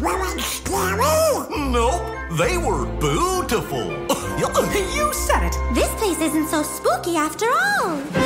Nope, they were beautiful. You said it. This place isn't so spooky after all.